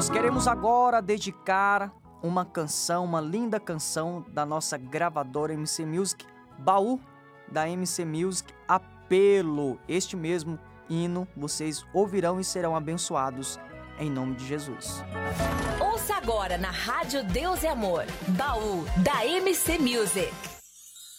Nós queremos agora dedicar uma canção, uma linda canção da nossa gravadora MC Music, Baú da MC Music, Apelo. Este mesmo hino vocês ouvirão e serão abençoados em nome de Jesus. Ouça agora na Rádio Deus e Amor, Baú da MC Music.